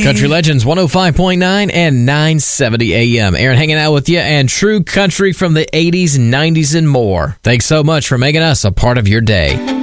Country Legends 105.9 and 970 AM. Aaron hanging out with you and true country from the 80s, 90s, and more. Thanks so much for making us a part of your day.